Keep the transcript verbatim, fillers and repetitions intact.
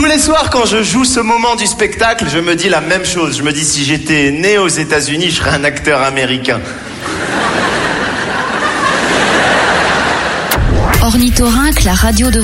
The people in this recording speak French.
Tous les soirs, quand je joue ce moment du spectacle, je me dis la même chose. Je me dis, si j'étais né aux États-Unis, je serais un acteur américain. Ornithorynque, la radio de